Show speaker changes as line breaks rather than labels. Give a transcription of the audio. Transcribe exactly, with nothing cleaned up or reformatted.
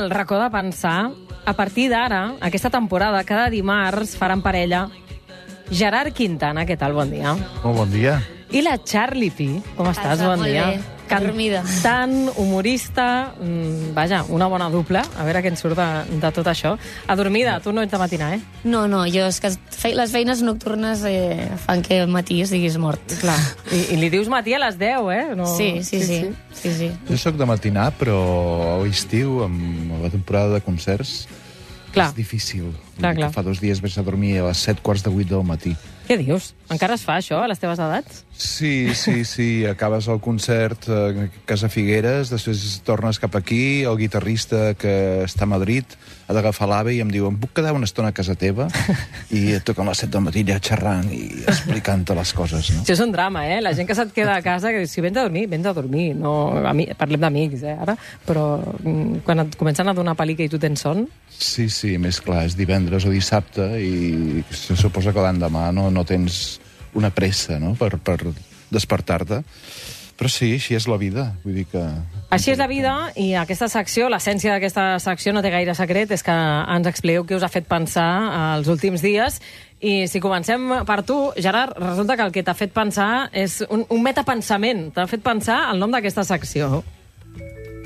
el racó de pensar. A partir d'ara, aquesta temporada, cada dimarts faran parella Gerard Quintana, què tal? Bon dia.
Molt bon dia.
I la Charlie Pi, com estàs? Bon
Molt
dia.
bé, dormida.
Cantant, humorista, mmm, vaja, una bona dupla, a veure què en surt de, de tot això. Adormida, tu no ets de matinar, eh?
No, no, jo és que fe les feines nocturnes eh, fan que al matí estiguis mort.
Clar. I, I li dius matí a les deu, eh? No...
Sí, sí, sí. sí. sí, sí.
Jo sóc de matinar, però a l'estiu, amb la temporada de concerts,
Clar.
és difícil.
Clar, clar.
Fa dos dies vaig a dormir a les set quarts de vuit del matí.
Què dius? Encara es fa això, a les teves edats?
Sí, sí, sí. Acabes el concert a Casa Figueres, després tornes cap aquí, el guitarrista que està a Madrid ha d'agafar l'AVE i em diu, em puc quedar una estona a casa teva? I et toquen a les set del matí ja xerrant i explicant-te les coses, no?
Això és un drama, eh? La gent que se't queda a casa, que diu, si vens a dormir, vens a dormir. No, ami... Parlem d'amics, eh, ara? Però mm, quan et comencen a donar pel·lícula i tu tens son...
Sí, sí, més clar, és divendres o dissabte i se suposa que l'endemà no, no tens una pressa, no?, per, per despertar-te. Però sí, així és la vida. Vull dir que...
Així és la vida, i aquesta secció, l'essència d'aquesta secció no té gaire secret, és que ens expliqueu què us ha fet pensar els últims dies. I si comencem per tu, Gerard, resulta que el que t'ha fet pensar és un, un metapensament. T'ha fet pensar el nom d'aquesta secció.